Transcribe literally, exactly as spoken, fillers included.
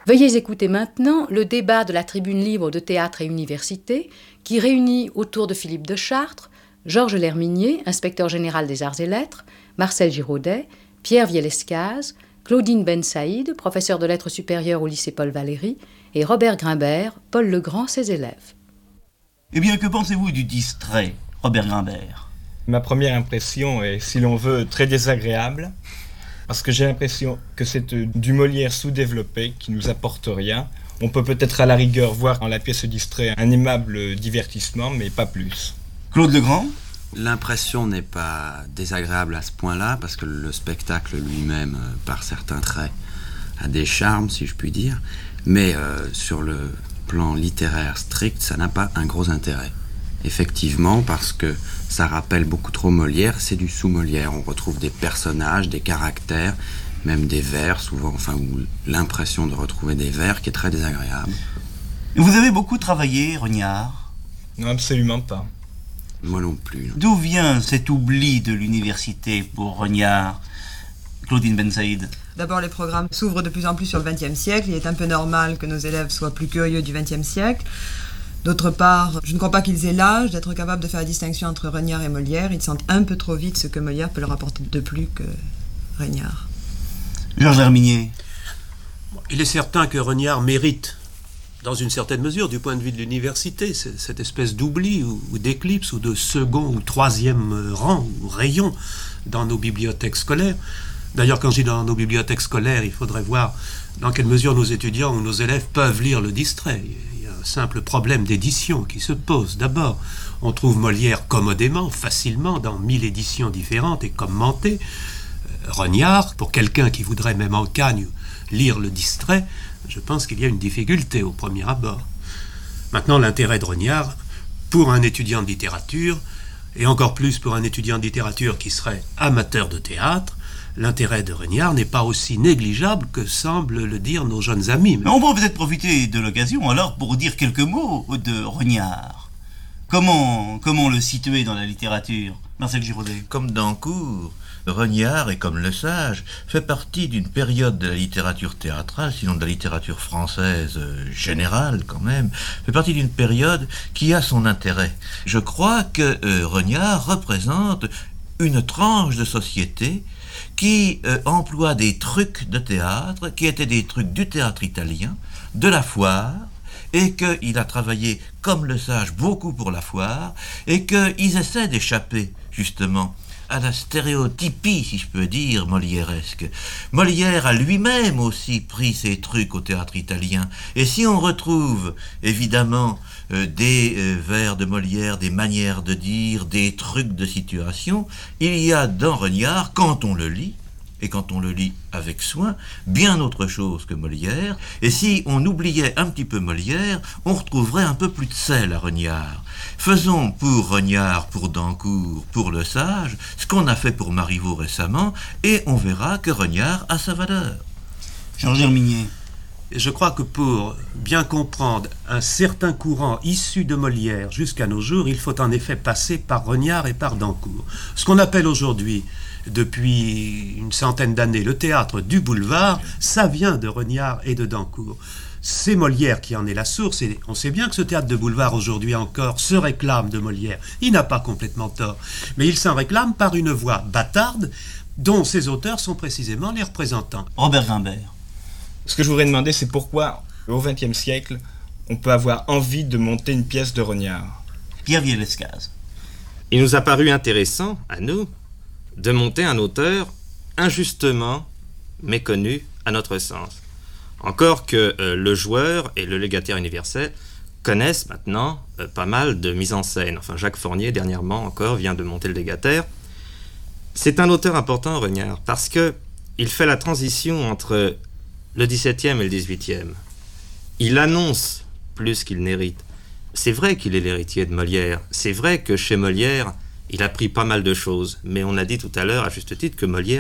Veuillez écouter maintenant le débat de la Tribune libre de théâtre et université qui réunit autour de Philippe de Chartres, Georges Lherminier, inspecteur général des arts et lettres, Marcel Giraudet, Pierre Vielescaz, Claudine Ben Saïd, professeur de lettres supérieures au lycée Paul Valéry, et Robert Grimbert, Paul Legrand, ses élèves. Eh bien, que pensez-vous du distrait, Robert Grimbert ? Ma première impression est, si l'on veut, très désagréable, parce que j'ai l'impression que c'est du Molière sous-développé qui nous apporte rien. On peut peut-être à la rigueur voir en la pièce distrait un aimable divertissement, mais pas plus. Claude Legrand ? L'impression n'est pas désagréable à ce point-là, parce que le spectacle lui-même, par certains traits, a des charmes, si je puis dire, mais euh, sur le plan littéraire strict, ça n'a pas un gros intérêt. Effectivement, parce que ça rappelle beaucoup trop Molière, c'est du sous-Molière. On retrouve des personnages, des caractères, même des vers, souvent, enfin, ou l'impression de retrouver des vers qui est très désagréable. Vous avez beaucoup travaillé, Rognard ? Non, absolument pas. Moi non plus. D'où vient cet oubli de l'université pour Rognard ? Claudine Ben Saïd. D'abord, les programmes s'ouvrent de plus en plus sur le vingtième siècle. Il est un peu normal que nos élèves soient plus curieux du vingtième siècle. D'autre part, je ne crois pas qu'ils aient l'âge d'être capables de faire la distinction entre Rognard et Molière. Ils sentent un peu trop vite ce que Molière peut leur apporter de plus que Rognard. Georges Lherminier. Il est certain que Rognard mérite, dans une certaine mesure, du point de vue de l'université, cette espèce d'oubli ou, ou d'éclipse ou de second ou troisième rang ou rayon dans nos bibliothèques scolaires. D'ailleurs, quand je dis dans nos bibliothèques scolaires, il faudrait voir dans quelle mesure nos étudiants ou nos élèves peuvent lire le distrait. Il y a un simple problème d'édition qui se pose. D'abord, on trouve Molière commodément, facilement, dans mille éditions différentes et commentées. Euh, Rognard, pour quelqu'un qui voudrait même en cagne lire le distrait, je pense qu'il y a une difficulté au premier abord. Maintenant, l'intérêt de Rognard, pour un étudiant de littérature, et encore plus pour un étudiant de littérature qui serait amateur de théâtre, l'intérêt de Rognard n'est pas aussi négligeable que semblent le dire nos jeunes amis. On pourrait peut-être profiter de l'occasion alors pour dire quelques mots de Rognard. Comment, comment le situer dans la littérature, Marcel Giraudet ? Comme Dancourt, Rognard, et comme Le Sage, fait partie d'une période de la littérature théâtrale, sinon de la littérature française générale quand même, fait partie d'une période qui a son intérêt. Je crois que euh, Rognard représente une tranche de société qui euh, emploie des trucs de théâtre, qui étaient des trucs du théâtre italien, de la foire, et qu'il a travaillé, comme Le Sage, beaucoup pour la foire, et qu'ils essaient d'échapper, justement, à la stéréotypie, si je peux dire, molièresque. Molière a lui-même aussi pris ses trucs au théâtre italien. Et si on retrouve, évidemment, euh, des euh, vers de Molière, des manières de dire, des trucs de situation, il y a dans Rognard, quand on le lit, et quand on le lit avec soin, bien autre chose que Molière. Et si on oubliait un petit peu Molière, on retrouverait un peu plus de sel à Rognard. Faisons pour Rognard, pour Dancourt, pour Le Sage, ce qu'on a fait pour Marivaux récemment, et on verra que Rognard a sa valeur. Georges Lherminier. Je crois que pour bien comprendre un certain courant issu de Molière jusqu'à nos jours, il faut en effet passer par Rognard et par Dancourt. Ce qu'on appelle aujourd'hui, depuis une centaine d'années, le théâtre du boulevard, ça vient de Rognard et de Dancourt. C'est Molière qui en est la source, et on sait bien que ce théâtre de boulevard aujourd'hui encore se réclame de Molière. Il n'a pas complètement tort, mais il s'en réclame par une voix bâtarde dont ses auteurs sont précisément les représentants. Robert Grimbert. Ce que je voudrais demander, c'est pourquoi, au vingtième siècle, on peut avoir envie de monter une pièce de Rognard. Pierre Vielescaz. Il nous a paru intéressant, à nous, de monter un auteur injustement méconnu à notre sens. Encore que euh, le joueur et le légataire universel connaissent maintenant euh, pas mal de mise en scène. Enfin, Jacques Fournier, dernièrement encore, vient de monter le légataire. C'est un auteur important, Rognard, parce que il fait la transition entre le dix-septième et le dix-huitième. Il annonce plus qu'il n'hérite. C'est vrai qu'il est l'héritier de Molière. C'est vrai que chez Molière, il a pris pas mal de choses. Mais on a dit tout à l'heure, à juste titre, que Molière